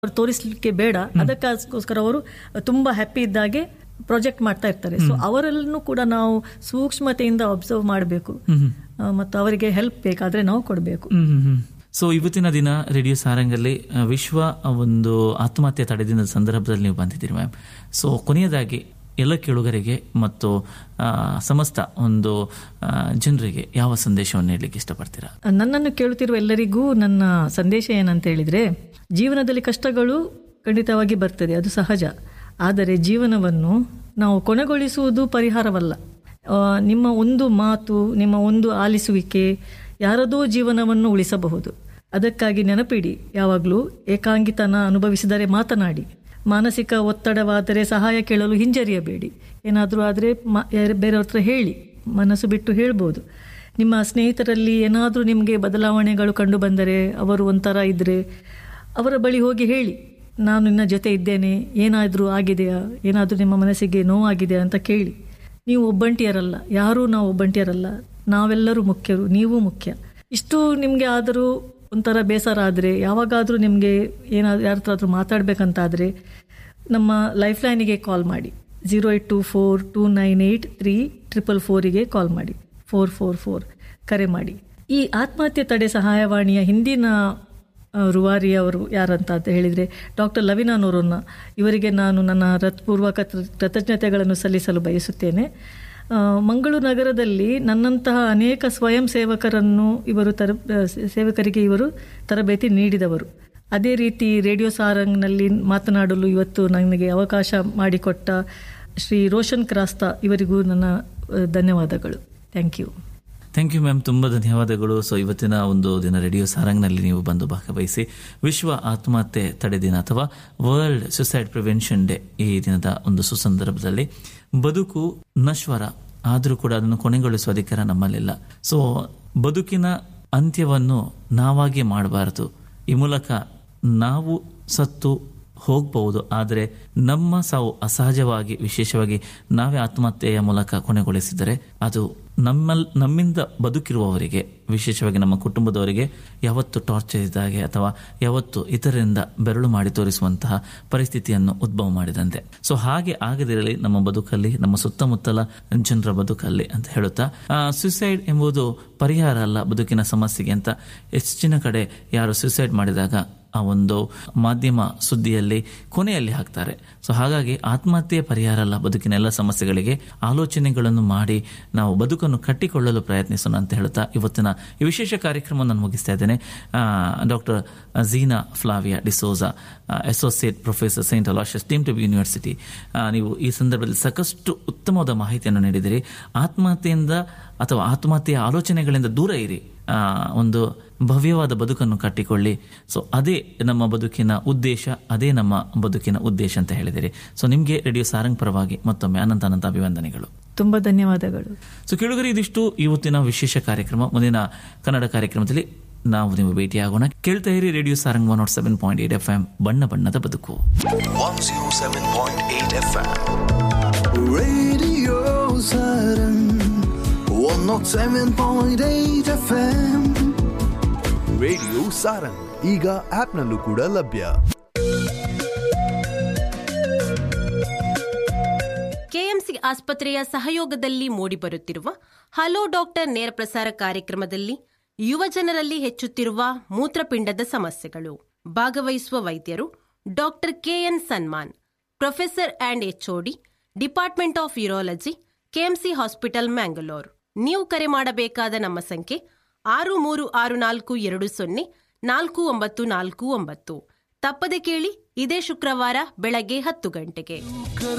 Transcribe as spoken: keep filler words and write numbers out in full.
ಅವ್ರು ತೋರಿಸ್ಲಿಕ್ಕೆ ಬೇಡ, ಅದಕ್ಕೋಸ್ಕರ ಅವರು ತುಂಬಾ ಹ್ಯಾಪಿ ಇದ್ದಾಗೆ ಪ್ರಾಜೆಕ್ಟ್ ಮಾಡ್ತಾ ಇರ್ತಾರೆ. ಸೊ ಅವರೆಲ್ಲೂ ಕೂಡ ನಾವು ಸೂಕ್ಷ್ಮತೆಯಿಂದ ಅಬ್ಸರ್ವ್ ಮಾಡಬೇಕು ಮತ್ತು ಅವರಿಗೆ ಹೆಲ್ಪ್ ಬೇಕಾದ್ರೆ ನಾವು ಕೊಡಬೇಕು. ಸೊ ಇವತ್ತಿನ ದಿನ ರೇಡಿಯೋ ಸಾರಂಗಲ್ಲಿ ವಿಶ್ವ ಒಂದು ಆತ್ಮಹತ್ಯೆ ತಡೆದಿನ ಸಂದರ್ಭದಲ್ಲಿ ನೀವು ಬಂದಿದ್ದೀರಿ ಮ್ಯಾಮ್. ಸೊ ಕೊನೆಯದಾಗಿ ಎಲ್ಲ ಕೇಳುಗರಿಗೆ ಮತ್ತು ಸಮಸ್ತ ಒಂದು ಜನರಿಗೆ ಯಾವ ಸಂದೇಶವನ್ನು ನೀಡಲಿಕ್ಕೆ ಇಷ್ಟಪಡ್ತೀರಾ? ನನ್ನನ್ನು ಕೇಳುತ್ತಿರುವ ಎಲ್ಲರಿಗೂ ನನ್ನ ಸಂದೇಶ ಏನಂತ ಹೇಳಿದ್ರೆ, ಜೀವನದಲ್ಲಿ ಕಷ್ಟಗಳು ಖಂಡಿತವಾಗಿ ಬರ್ತದೆ, ಅದು ಸಹಜ. ಆದರೆ ಜೀವನವನ್ನು ನಾವು ಕೊನೆಗೊಳಿಸುವುದು ಪರಿಹಾರವಲ್ಲ. ನಿಮ್ಮ ಒಂದು ಮಾತು, ನಿಮ್ಮ ಒಂದು ಆಲಿಸುವಿಕೆ ಯಾರದೋ ಜೀವನವನ್ನು ಉಳಿಸಬಹುದು. ಅದಕ್ಕಾಗಿ ನೆನಪಿಡಿ, ಯಾವಾಗಲೂ ಏಕಾಂಗಿತನ ಅನುಭವಿಸಿದರೆ ಮಾತನಾಡಿ. ಮಾನಸಿಕ ಒತ್ತಡವಾದರೆ ಸಹಾಯ ಕೇಳಲು ಹಿಂಜರಿಯಬೇಡಿ. ಏನಾದರೂ ಆದರೆ ಬೇರೆಯವ್ರ ಹತ್ರ ಹೇಳಿ, ಮನಸ್ಸು ಬಿಟ್ಟು ಹೇಳ್ಬೋದು. ನಿಮ್ಮ ಸ್ನೇಹಿತರಲ್ಲಿ ಏನಾದರೂ ನಿಮಗೆ ಬದಲಾವಣೆಗಳು ಕಂಡು ಬಂದರೆ, ಅವರು ಒಂಥರ ಇದ್ದರೆ ಅವರ ಬಳಿ ಹೋಗಿ ಹೇಳಿ, ನಾನು ನಿನ್ನ ಜೊತೆ ಇದ್ದೇನೆ, ಏನಾದರೂ ಆಗಿದೆಯಾ, ಏನಾದರೂ ನಿಮ್ಮ ಮನಸ್ಸಿಗೆ ನೋವಾಗಿದೆಯಾ ಅಂತ ಕೇಳಿ. ನೀವು ಒಬ್ಬಂಟಿಯರಲ್ಲ, ಯಾರೂ ನಾವು ಒಬ್ಬಂಟಿಯರಲ್ಲ, ನಾವೆಲ್ಲರೂ ಮುಖ್ಯರು, ನೀವು ಮುಖ್ಯ. ಇಷ್ಟು ನಿಮಗೆ ಆದರೂ ಒಂಥರ ಬೇಸರ ಆದರೆ, ಯಾವಾಗಾದರೂ ನಿಮಗೆ ಏನಾದರೂ ಯಾರ ಹತ್ರ ಆದರೂ ಮಾತಾಡಬೇಕಂತಾದರೆ ನಮ್ಮ ಲೈಫ್ ಲೈನಿಗೆ ಕಾಲ್ ಮಾಡಿ. Zero eight to four two nine eight three triple ಫೋರಿಗೆ ಕಾಲ್ ಮಾಡಿ, ಫೋರ್ ಫೋರ್ ಫೋರ್ ಕರೆ ಮಾಡಿ. ಈ ಆತ್ಮಹತ್ಯೆ ತಡೆ ಸಹಾಯವಾಣಿಯ ಹಿಂದಿನ ರೂವಾರಿ ಅವರು ಯಾರಂತ ಅಂತ ಹೇಳಿದರೆ ಡಾಕ್ಟರ್ ಲವಿನಾನೋರನ್ನ. ಇವರಿಗೆ ನಾನು ನನ್ನ ಹೃತ್ಪೂರ್ವಕ ಕೃತಜ್ಞತೆಗಳನ್ನು ಸಲ್ಲಿಸಲು ಬಯಸುತ್ತೇನೆ. ಮಂಗಳೂರು ನಗರದಲ್ಲಿ ನನ್ನಂತಹ ಅನೇಕ ಸ್ವಯಂ ಸೇವಕರನ್ನು ಇವರು ತರ ಸೇವಕರಿಗೆ ಇವರು ತರಬೇತಿ ನೀಡಿದವರು. ಅದೇ ರೀತಿ ರೇಡಿಯೋ ಸಾರಂಗ್ನಲ್ಲಿ ಮಾತನಾಡಲು ಇವತ್ತು ನನಗೆ ಅವಕಾಶ ಮಾಡಿಕೊಟ್ಟ ಶ್ರೀ ರೋಷನ್ ಕ್ರಾಸ್ತಾ ಇವರಿಗೂ ನನ್ನ ಧನ್ಯವಾದಗಳು. Thank you. Thank you ma'am, ತುಂಬ ಧನ್ಯವಾದಗಳು. ಸೊ ಇವತ್ತಿನ ಒಂದು ದಿನ ರೇಡಿಯೋ ಸಾರಂಗ್ನಲ್ಲಿ ನೀವು ಬಂದು ಭಾಗವಹಿಸಿ ವಿಶ್ವ ಆತ್ಮಹತ್ಯೆ ತಡೆ ದಿನ ಅಥವಾ ವರ್ಲ್ಡ್ ಸುಸೈಡ್ ಪ್ರಿವೆನ್ಷನ್ ಡೇ ಈ ದಿನದ ಒಂದು ಸುಸಂದರ್ಭದಲ್ಲಿ ಬದುಕು ನಶ್ವರ ಆದರೂ ಕೂಡ ಅದನ್ನು ಕೊನೆಗೊಳಿಸುವ ಅಧಿಕಾರ ನಮ್ಮಲ್ಲಿಲ್ಲ. ಸೊ ಬದುಕಿನ ಅಂತ್ಯವನ್ನು ನಾವಾಗೇ ಮಾಡಬಾರದು. ಈ ಮೂಲಕ ನಾವು ಸತ್ತು ಹೋಗಬಹುದು, ಆದರೆ ನಮ್ಮ ಸಾವು ಅಸಹಜವಾಗಿ, ವಿಶೇಷವಾಗಿ ನಾವೇ ಆತ್ಮಹತ್ಯೆಯ ಮೂಲಕ ಕೊನೆಗೊಳಿಸಿದರೆ ಅದು ನಮ್ಮ ನಮ್ಮಿಂದ ಬದುಕಿರುವವರಿಗೆ, ವಿಶೇಷವಾಗಿ ನಮ್ಮ ಕುಟುಂಬದವರಿಗೆ ಯಾವತ್ತು ಟಾರ್ಚರ್ ಇದ್ದಾಗೆ ಅಥವಾ ಯಾವತ್ತು ಇತರರಿಂದ ಬೆರಳು ಮಾಡಿ ತೋರಿಸುವಂತಹ ಪರಿಸ್ಥಿತಿಯನ್ನು ಉದ್ಭವ ಮಾಡಿದಂತೆ. ಸೊ ಹಾಗೆ ಆಗದಿರಲಿ ನಮ್ಮ ಬದುಕಲ್ಲಿ, ನಮ್ಮ ಸುತ್ತಮುತ್ತಲ ಜನರ ಬದುಕಲ್ಲಿ ಅಂತ ಹೇಳುತ್ತಾ, ಸುಸೈಡ್ ಎಂಬುದು ಪರಿಹಾರ ಅಲ್ಲ ಬದುಕಿನ ಸಮಸ್ಯೆಗೆ ಅಂತ ಹೆಚ್ಚಿನ ಕಡೆ ಯಾರು ಸುಸೈಡ್ ಮಾಡಿದಾಗ ಆ ಒಂದು ಮಾಧ್ಯಮ ಸುದ್ದಿಯಲ್ಲಿ ಕೊನೆಯಲ್ಲಿ ಹಾಕ್ತಾರೆ. ಸೊ ಹಾಗಾಗಿ ಆತ್ಮಹತ್ಯೆ ಪರಿಹಾರ ಅಲ್ಲ ಬದುಕಿನ ಎಲ್ಲ ಸಮಸ್ಯೆಗಳಿಗೆ. ಆಲೋಚನೆಗಳನ್ನು ಮಾಡಿ ನಾವು ಬದುಕನ್ನು ಕಟ್ಟಿಕೊಳ್ಳಲು ಪ್ರಯತ್ನಿಸೋಣ ಅಂತ ಹೇಳುತ್ತಾ ಇವತ್ತಿನ ಈ ವಿಶೇಷ ಕಾರ್ಯಕ್ರಮವನ್ನು ನಾನು ಮುಗಿಸ್ತಾ ಇದ್ದೇನೆ. Doctor Zener ಫ್ಲಾವಿಯಾ D'Souza, associate professor Saint ಅಲಾಷಿಯಸ್ deemed to B university, ನೀವು ಈ ಸಂದರ್ಭದಲ್ಲಿ ಸಾಕಷ್ಟು ಉತ್ತಮವಾದ ಮಾಹಿತಿಯನ್ನು ನೀಡಿದಿರಿ. ಆತ್ಮಹತ್ಯೆಯಿಂದ ಅಥವಾ ಆತ್ಮಹತ್ಯೆಯ ಆಲೋಚನೆಗಳಿಂದ ದೂರ ಇರಿ, ಒಂದು ಭವ್ಯವಾದ ಬದುಕನ್ನು ಕಟ್ಟಿಕೊಳ್ಳಿ. ಸೊ ಅದೇ ನಮ್ಮ ಬದುಕಿನ ಉದ್ದೇಶ, ಅದೇ ನಮ್ಮ ಬದುಕಿನ ಉದ್ದೇಶ ಅಂತ ಹೇಳಿದಿರಿ. ಸೊ ನಿಮಗೆ ರೇಡಿಯೋ ಸಾರಂಗ್ ಪರವಾಗಿ ಮತ್ತೊಮ್ಮೆ ಅನಂತ ಅನಂತ ಅಭಿವಂದನೆಗಳು. ತುಂಬಾ ಧನ್ಯವಾದಗಳು. ಸೊ ಕೇಳುಗರೆ, ಇದಿಷ್ಟು ಇವತ್ತಿನ ವಿಶೇಷ ಕಾರ್ಯಕ್ರಮ. ಮುಂದಿನ ಕನ್ನಡ ಕಾರ್ಯಕ್ರಮದಲ್ಲಿ ನಾವು ನೀವು ಭೇಟಿಯಾಗೋಣ. ಕೇಳ್ತಾ ಇರಿ radio Sarang one not seven point eight F M, ಬಣ್ಣ ಬಣ್ಣದ ಬದುಕು. Radio Sarang one not seven point eight F M. Radio Sarang ಈಗ ಆಪ್ನಲ್ಲೂ ಕೂಡ ಲಭ್ಯ. ಕೆಎಂಸಿ ಆಸ್ಪತ್ರೆಯ ಸಹಯೋಗದಲ್ಲಿ ಮೂಡಿಬರುತ್ತಿರುವ ಹಲೋ ಡಾಕ್ಟರ್ ನೇರ ಪ್ರಸಾರ ಕಾರ್ಯಕ್ರಮದಲ್ಲಿ ಯುವ ಜನರಲ್ಲಿ ಹೆಚ್ಚುತ್ತಿರುವ ಮೂತ್ರಪಿಂಡದ ಸಮಸ್ಯೆಗಳು. ಭಾಗವಹಿಸುವ ವೈದ್ಯರು doctor K N Samman, professor and HOD, department of urology, KMC hospital, Mangalore. ನೀವು ಕರೆ ಮಾಡಬೇಕಾದ ನಮ್ಮ ಸಂಖ್ಯೆ ಆರು ಮೂರು ಆರು ನಾಲ್ಕು ಎರಡು ಸೊನ್ನೆ ನಾಲ್ಕು ಒಂಬತ್ತು ನಾಲ್ಕು ಒಂಬತ್ತು. ತಪ್ಪದೆ ಕೇಳಿ, ಇದೇ ಶುಕ್ರವಾರ ಬೆಳಗ್ಗೆ ಹತ್ತು ಗಂಟೆಗೆ.